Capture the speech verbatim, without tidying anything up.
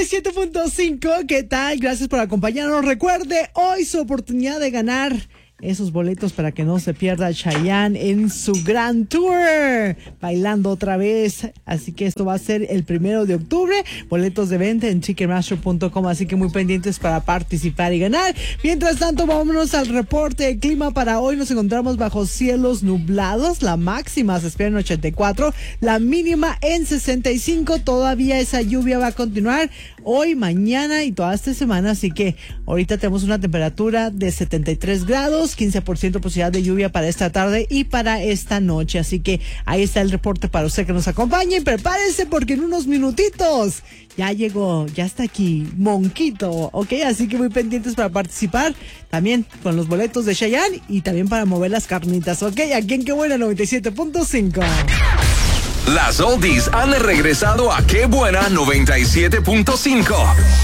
y siete punto cinco, ¿qué tal? Gracias por acompañarnos. Recuerde, hoy su oportunidad de ganar esos boletos para que no se pierda Chayanne en su Grand Tour, bailando otra vez. Así que esto va a ser el primero de octubre. Boletos de venta en ticketmaster punto com, así que muy pendientes para participar y ganar. Mientras tanto, vámonos al reporte de clima para hoy. Nos encontramos bajo cielos nublados. La máxima se espera en ochenta y cuatro, la mínima en sesenta y cinco. Todavía esa lluvia va a continuar hoy, mañana y toda esta semana. Así que ahorita tenemos una temperatura de setenta y tres grados. quince por ciento posibilidad de lluvia para esta tarde y para esta noche. Así que ahí está el reporte para usted que nos acompañe. Y prepárese porque en unos minutitos ya llegó, ya está aquí Monquito, ¿ok? Así que muy pendientes para participar también con los boletos de Chayanne y también para mover las carnitas, ¿ok? Aquí en Qué Buena noventa y siete punto cinco. Las oldies han regresado a Qué Buena noventa y siete punto cinco.